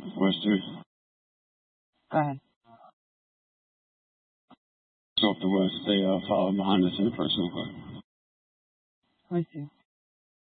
was to Go ahead. so if the West, they followed behind us in the personal car. I see.